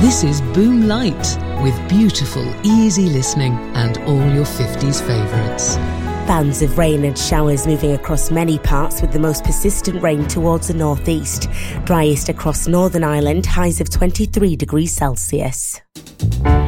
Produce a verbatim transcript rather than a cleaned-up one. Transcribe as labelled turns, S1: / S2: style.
S1: This is Boom Light, with beautiful, easy listening and all your fifties favourites.
S2: Bands of rain and showers moving across many parts, with the most persistent rain towards the northeast. Driest across Northern Ireland, highs of twenty-three degrees Celsius.